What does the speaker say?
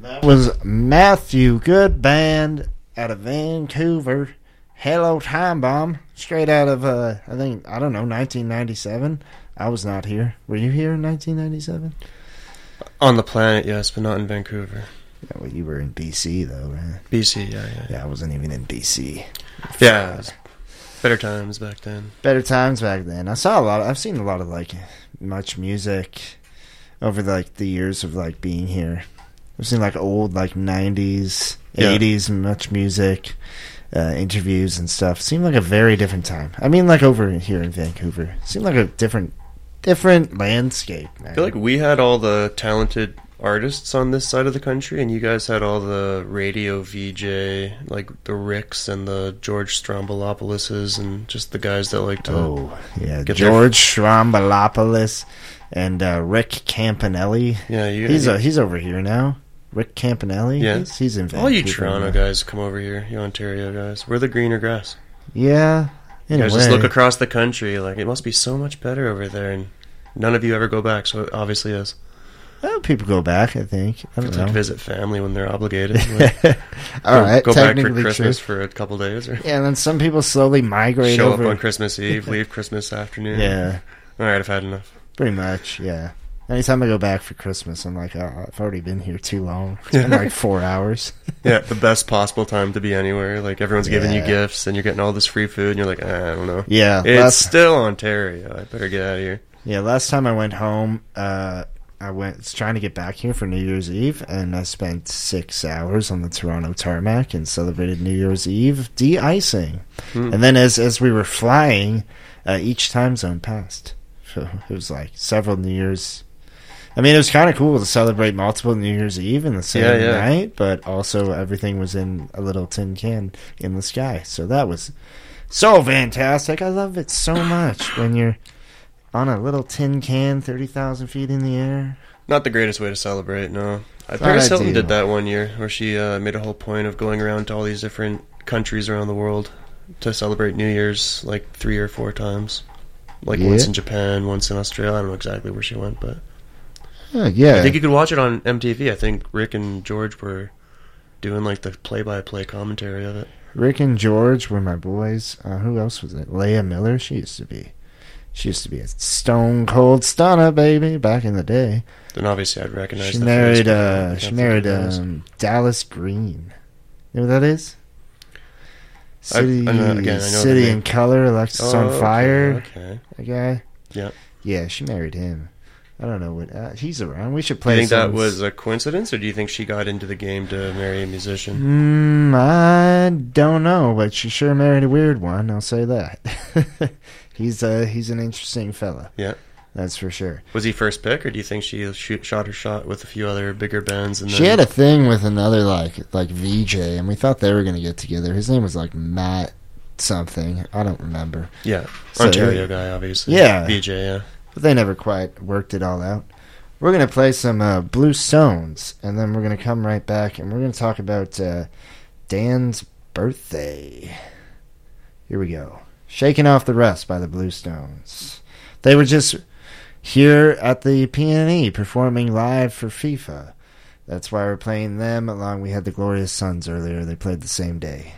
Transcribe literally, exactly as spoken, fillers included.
That was Matthew, good band out of Vancouver. Hello Time Bomb, straight out of, uh, I think, I don't know, nineteen ninety-seven. I was not here. Were you here in nineteen ninety-seven? On the planet, yes, but not in Vancouver. Yeah, well, you were in B C, though, right? B C, yeah, yeah. Yeah, I wasn't even in B C. Yeah, it was better times back then. Better times back then. I saw a lot of, I've seen a lot of, like, much music over, like, the years of, like, being here. I've seen, like, old, like, nineties, yeah. eighties, much music, uh, interviews and stuff. Seemed like a very different time. I mean, like, over here in Vancouver. Seemed like a different, different landscape, man. I feel like we had all the talented artists on this side of the country, and you guys had all the radio V J, like the Ricks and the George Strombolopoulos, and just the guys that like to oh yeah get George Strombolopoulos and uh, Rick Campanelli. Yeah, you, he's you, uh, he's over here now. Rick Campanelli. Yeah, he's, he's in Vancouver. All you Toronto guys come over here. You Ontario guys, we're the greener grass. Yeah, in you a guys way. just look across the country like it must be so much better over there, and none of you ever go back. So it obviously is. Well, people go back, I think. I don't it's know. like visit family when they're obligated. Like, All go, right, go back for Christmas true. for a couple days, or yeah, and then some people slowly migrate show over. up on Christmas Eve, leave Christmas afternoon. Yeah, all right, I've had enough. Pretty much, yeah. Anytime I go back for Christmas, I'm like, oh, I've already been here too long. It's been like four hours. Yeah, the best possible time to be anywhere. Like everyone's yeah. giving you gifts, and you're getting all this free food, and you're like, ah, I don't know. Yeah, it's last, still Ontario. I better get out of here. Yeah, last time I went home, uh. I went trying to get back here for New Year's Eve, and I spent six hours on the Toronto tarmac and celebrated New Year's Eve de-icing. Hmm. And then as as we were flying, uh, each time zone passed. So it was like several New Year's. I mean, it was kind of cool to celebrate multiple New Year's Eve in the same yeah, yeah. night, but also everything was in a little tin can in the sky. So that was so fantastic. I love it so much when you're on a little tin can, thirty thousand feet in the air. Not the greatest way to celebrate, no. Uh, Paris Hilton did that one year, where she uh, made a whole point of going around to all these different countries around the world to celebrate New Year's, like three or four times. Like yeah. once in Japan, once in Australia. I don't know exactly where she went, but... Uh, yeah. I think you could watch it on M T V. I think Rick and George were doing like the play-by-play commentary of it. Rick and George were my boys. Uh, who else was it? Leah Miller? She used to be... She used to be a stone cold stunner, baby, back in the day. Then obviously I'd recognize. She the married. face, Uh, she married um, Dallas Green. You know who that is? City, I, I know, again, I know City in Color, Alexis oh, on Fire. Okay, okay. That guy. Yeah. Yeah, she married him. I don't know what uh, he's around. We should play. Do you think songs. that was a coincidence, or do you think she got into the game to marry a musician? Mm, I don't know, but she sure married a weird one. I'll say that. He's uh he's an interesting fella. Yeah, that's for sure. Was he first pick, or do you think she shoot, shot her shot with a few other bigger bands? And she then... had a thing with another like like V J, and we thought they were gonna get together. His name was like Matt something. I don't remember. Yeah, so, Ontario guy, obviously. Yeah, V J. Yeah, but they never quite worked it all out. We're gonna play some uh, Blue Stones, and then we're gonna come right back, and we're gonna talk about uh, Dan's birthday. Here we go. Shaking Off the Rust by the Blue Stones. They were just here at the P N E performing live for FIFA. That's why we're playing them along. We had the Glorious Sons earlier. They played the same day.